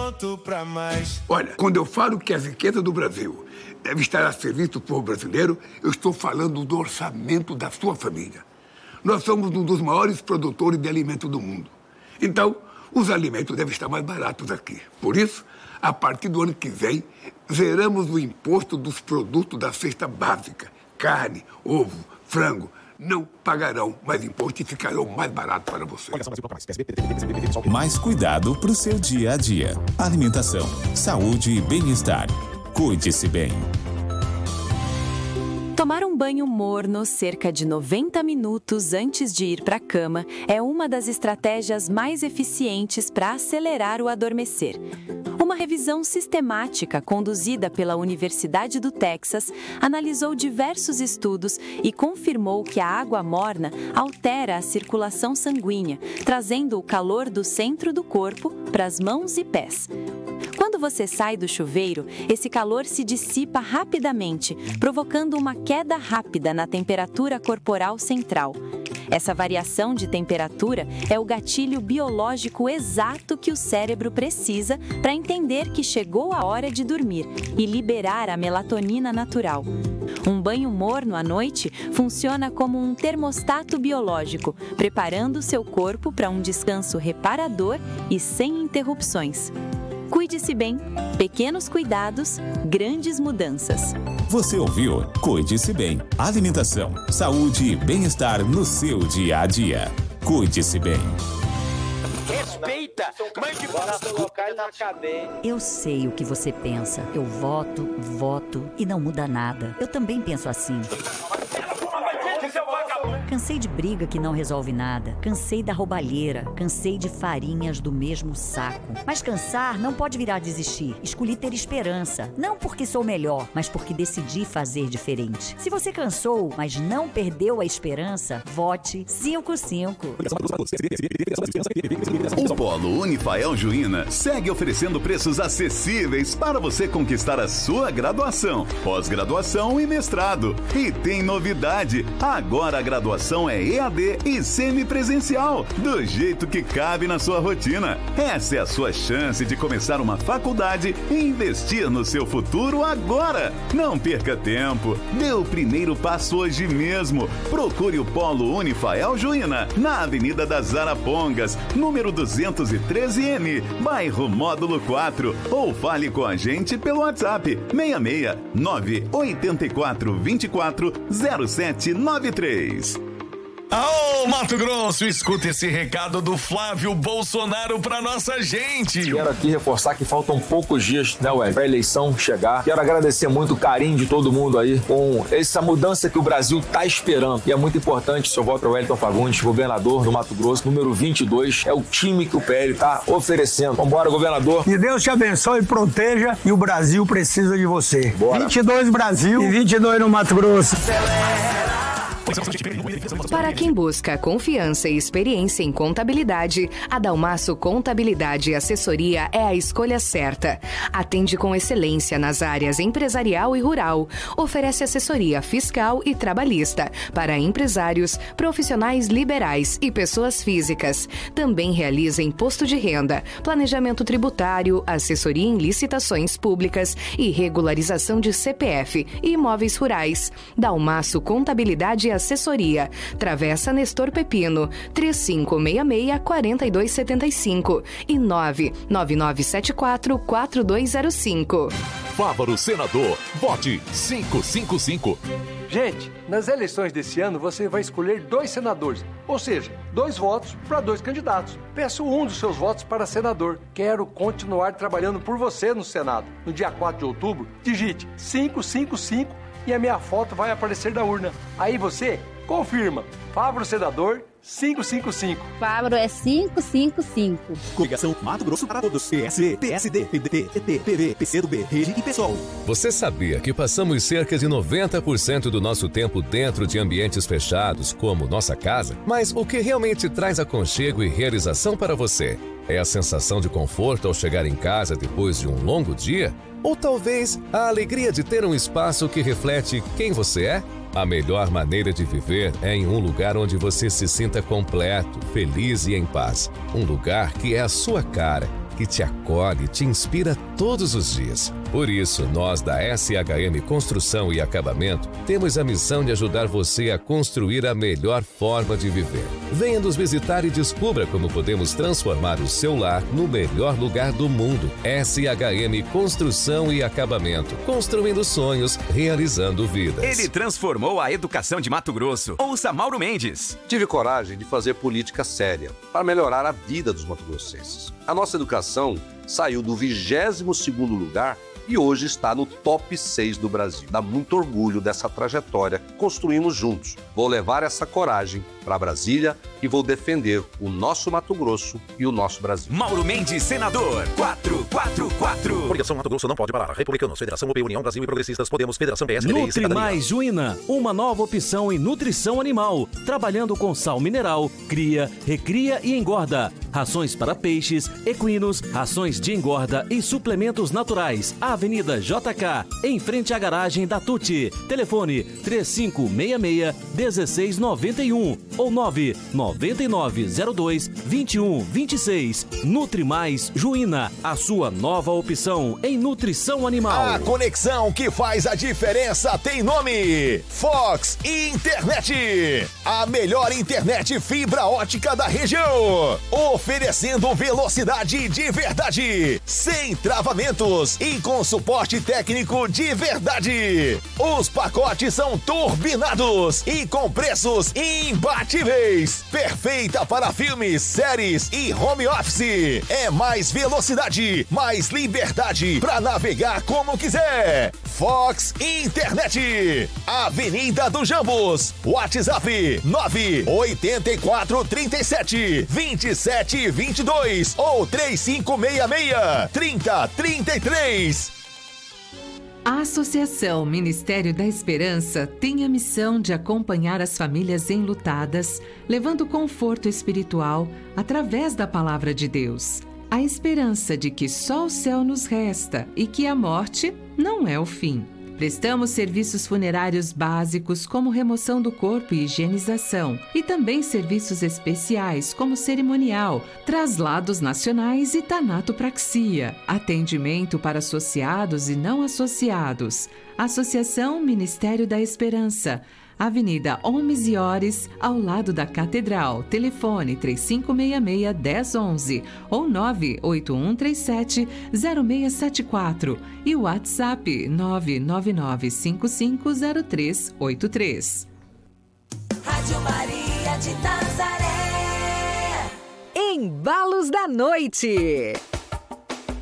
pronto pra mais. Olha, quando eu falo que a riqueza do Brasil deve estar a serviço do povo brasileiro, eu estou falando do orçamento da sua família. Nós somos um dos maiores produtores de alimento do mundo. Então, os alimentos devem estar mais baratos aqui. Por isso, a partir do ano que vem, zeramos o imposto dos produtos da cesta básica. Carne, ovo, frango. Não pagarão mais imposto e ficarão mais baratos para você. Mais cuidado para o seu dia a dia. Alimentação, saúde e bem-estar. Cuide-se bem. Tomar um banho morno cerca de 90 minutos antes de ir para a cama é uma das estratégias mais eficientes para acelerar o adormecer. Uma revisão sistemática conduzida pela Universidade do Texas analisou diversos estudos e confirmou que a água morna altera a circulação sanguínea, trazendo o calor do centro do corpo para as mãos e pés. Quando você sai do chuveiro, esse calor se dissipa rapidamente, provocando uma queda rápida na temperatura corporal central. Essa variação de temperatura é o gatilho biológico exato que o cérebro precisa para entender que chegou a hora de dormir e liberar a melatonina natural. Um banho morno à noite funciona como um termostato biológico, preparando seu corpo para um descanso reparador e sem interrupções. Cuide-se bem. Pequenos cuidados, grandes mudanças. Você ouviu? Cuide-se bem. Alimentação, saúde e bem-estar no seu dia a dia. Cuide-se bem. Respeita! Mande para colocar na cadeia. Eu sei o que você pensa. Eu voto e não muda nada. Eu também penso assim. Cansei de briga que não resolve nada. Cansei da roubalheira. Cansei de farinhas do mesmo saco. Mas cansar não pode virar desistir. Escolhi ter esperança. Não porque sou melhor, mas porque decidi fazer diferente. Se você cansou, mas não perdeu a esperança, vote 55. O Polo Unifael Juína segue oferecendo preços acessíveis para você conquistar a sua graduação, pós-graduação e mestrado. E tem novidade, agora a graduação é EAD e semipresencial, do jeito que cabe na sua rotina. Essa é a sua chance de começar uma faculdade e investir no seu futuro agora. Não perca tempo, dê o primeiro passo hoje mesmo. Procure o Polo Unifael Juína, na Avenida das Arapongas, número 213M, bairro Módulo 4, ou fale com a gente pelo WhatsApp 66 984 24 0793. Ô, Mato Grosso, escuta esse recado do Flávio Bolsonaro pra nossa gente. Quero aqui reforçar que faltam poucos dias, né, pra eleição chegar. Quero agradecer muito o carinho de todo mundo aí com essa mudança que o Brasil tá esperando. E é muito importante o seu voto para o Wellington Fagundes, governador do Mato Grosso, número 22. É o time que o PL tá oferecendo. Vambora, governador. Que Deus te abençoe e proteja, e o Brasil precisa de você. Bora. 22 Brasil e 22 no Mato Grosso. Para quem busca confiança e experiência em contabilidade, a Dalmaço Contabilidade e Assessoria é a escolha certa. Atende com excelência nas áreas empresarial e rural. Oferece assessoria fiscal e trabalhista para empresários, profissionais liberais e pessoas físicas. Também realiza imposto de renda, planejamento tributário, assessoria em licitações públicas e regularização de CPF e imóveis rurais. Dalmaço Contabilidade e Assessoria. Travessa Nestor Pepino, 3566-4275 e 99974-4205. Fávaro Senador, vote 555. Gente, nas eleições desse ano você vai escolher 2 senadores, ou seja, 2 votos para 2 candidatos. Peço um dos seus votos para senador. Quero continuar trabalhando por você no Senado. No dia 4 de outubro, digite 555 e a minha foto vai aparecer na urna. Aí você confirma. Fávaro Senador 555. Fávaro é 555. Coligação Mato Grosso para todos. PSB, PSD, PDT, PT, PV, PCdoB, Rede e PSOL. Você sabia que passamos cerca de 90% do nosso tempo dentro de ambientes fechados, como nossa casa? Mas o que realmente traz aconchego e realização para você? É a sensação de conforto ao chegar em casa depois de um longo dia? Ou talvez a alegria de ter um espaço que reflete quem você é? A melhor maneira de viver é em um lugar onde você se sinta completo, feliz e em paz. Um lugar que é a sua cara, que te acolhe e te inspira todos os dias. Por isso, nós da SHM Construção e Acabamento temos a missão de ajudar você a construir a melhor forma de viver. Venha nos visitar e descubra como podemos transformar o seu lar no melhor lugar do mundo. SHM Construção e Acabamento, construindo sonhos, realizando vidas. Ele transformou a educação de Mato Grosso. Ouça Mauro Mendes. Tive coragem de fazer política séria para melhorar a vida dos mato-grossenses. A nossa educação saiu do 22º lugar e hoje está no top 6 do Brasil. Dá muito orgulho dessa trajetória que construímos juntos. Vou levar essa coragem para Brasília e vou defender o nosso Mato Grosso e o nosso Brasil. Mauro Mendes, senador, 444. Coligação Mato Grosso não pode parar. Republicanos, Federação UP, União Brasil e Progressistas, Podemos, Federação PSDB e Nutri Mais Juína, uma nova opção em nutrição animal, trabalhando com sal mineral, cria, recria e engorda. Rações para peixes, equinos, rações de engorda e suplementos naturais. Avenida JK, em frente à garagem da Tuti. Telefone 3566-1691 ou 99902-2126. Nutri Mais Juína, a sua nova opção em nutrição animal. A conexão que faz a diferença tem nome: Fox Internet. A melhor internet fibra ótica da região, oferecendo velocidade de verdade, sem travamentos e com suporte técnico de verdade. Os pacotes são turbinados e com preços imbatíveis. Perfeita para filmes, séries e home office. É mais velocidade, mais liberdade para navegar como quiser. Fox Internet. Avenida do Jambos. WhatsApp 98437-2722 ou 3566-3033. A Associação Ministério da Esperança tem a missão de acompanhar as famílias enlutadas, levando conforto espiritual através da Palavra de Deus. A esperança de que só o céu nos resta e que a morte não é o fim. Prestamos serviços funerários básicos como remoção do corpo e higienização, e também serviços especiais como cerimonial, traslados nacionais e tanatopraxia, atendimento para associados e não associados. Associação Ministério da Esperança, Avenida Holmes e Ores, ao lado da Catedral. Telefone 3566-1011 ou 98137-0674 e o WhatsApp 999550383. Rádio Maria de Nazaré. Embalos da Noite.